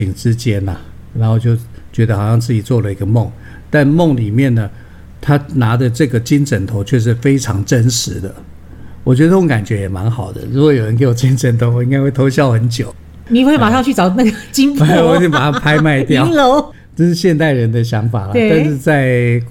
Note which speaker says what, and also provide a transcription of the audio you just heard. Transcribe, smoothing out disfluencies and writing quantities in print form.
Speaker 1: 醒之间然后就觉得好像自己做了一个梦，但梦里面呢，他拿的这个金枕头却是非常真实的。我觉得这种感觉也蛮好的。如果有人给我金枕头，我应该会偷笑很久。
Speaker 2: 你会马上去找那个金婆，
Speaker 1: 我就把它拍卖掉。
Speaker 2: 银楼，
Speaker 1: 这是现代人的想法啦，但是在